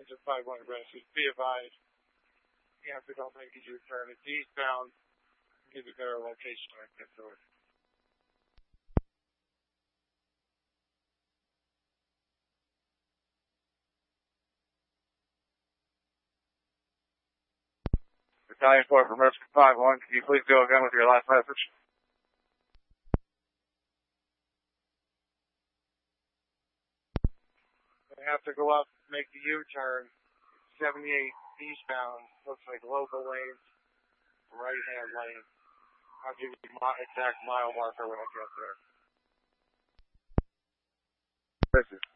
Engine 51 Rescue. Be advised, you have to go make a U-turn. It's eastbound. Give you a better location when I get to it. Battalion 4 from Rescue 51, can you please go again with your last message? I have to go up, make the U-turn, 78 eastbound, looks like local lanes, right-hand lane. I'll give you my exact mile marker when I get there. This is